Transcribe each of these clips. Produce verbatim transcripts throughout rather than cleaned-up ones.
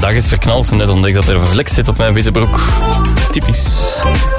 dag is verknald en net ontdekt dat er een vlek zit op mijn witte broek. Typisch.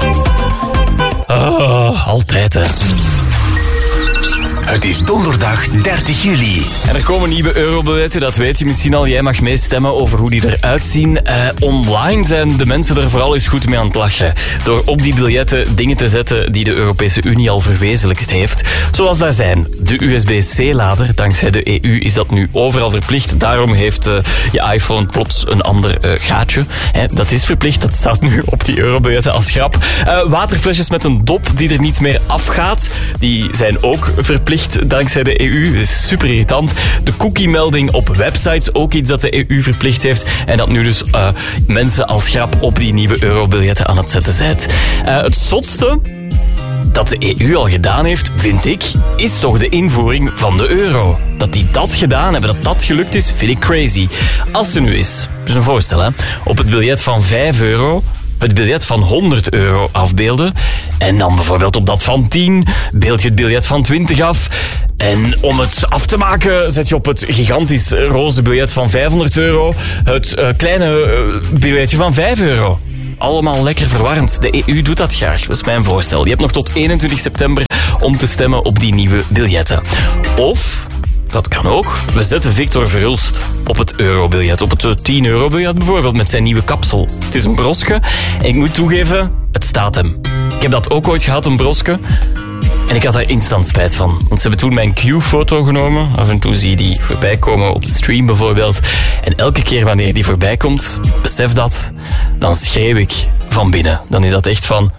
Oh, altijd hè. Het is donderdag dertig juli. En er komen nieuwe eurobiljetten, dat weet je misschien al. Jij mag meestemmen over hoe die eruit zien. Uh, online zijn de mensen er vooral eens goed mee aan het lachen. Door op die biljetten dingen te zetten die de Europese Unie al verwezenlijkt heeft. Zoals daar zijn de U S B C-lader. Dankzij de E U is dat nu overal verplicht. Daarom heeft uh, je iPhone plots een ander uh, gaatje. He, dat is verplicht, dat staat nu op die eurobiljetten als grap. Uh, waterflesjes met een dop die er niet meer afgaat. Die zijn ook verplicht. Dankzij de E U. Dat is super irritant. De cookie-melding op websites, ook iets dat de E U verplicht heeft. En dat nu dus uh, mensen als grap op die nieuwe eurobiljetten aan het zetten zijn. Uh, het zotste dat de E U al gedaan heeft, vind ik, is toch de invoering van de euro. Dat die dat gedaan hebben, dat dat gelukt is, vind ik crazy. Als er nu is, dus een voorstel hè, op het biljet van vijf euro... het biljet van honderd euro afbeelden. En dan bijvoorbeeld op dat van tien beeld je het biljet van twintig af. En om het af te maken zet je op het gigantisch roze biljet van vijfhonderd euro het uh, kleine uh, biljetje van vijf euro. Allemaal lekker verwarrend. De E U doet dat graag, dat is mijn voorstel. Je hebt nog tot eenentwintig september om te stemmen op die nieuwe biljetten. Of... dat kan ook. We zetten Victor Verhulst op het eurobiljet. Op het tien euro biljet bijvoorbeeld, met zijn nieuwe kapsel. Het is een broske. En ik moet toegeven, het staat hem. Ik heb dat ook ooit gehad, een broske. En ik had daar instant spijt van. Want ze hebben toen mijn Q-foto genomen. Af en toe zie je die voorbij komen op de stream bijvoorbeeld. En elke keer wanneer die voorbij komt, besef dat, dan schreeuw ik van binnen. Dan is dat echt van...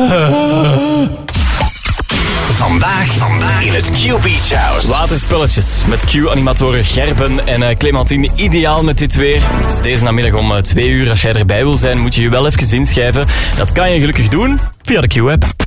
Vandaag, vandaag in het Q Beach House. Waterspelletjes met Q-animatoren Gerben en uh, Clementine. Ideaal met dit weer. Het is deze namiddag om uh, twee uur. Als jij erbij wil zijn, moet je je wel even inschrijven. Dat kan je gelukkig doen via de Q-app.